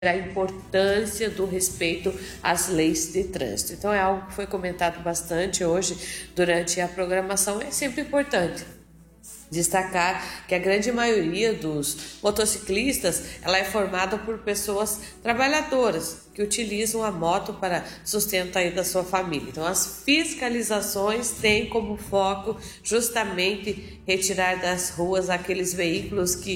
a importância do respeito às leis de trânsito. Então é algo que foi comentado bastante hoje durante a programação, é sempre importante destacar que a grande maioria dos motociclistas ela é formada por pessoas trabalhadoras que utilizam a moto para sustento aí da sua família. Então as fiscalizações têm como foco justamente retirar das ruas aqueles veículos que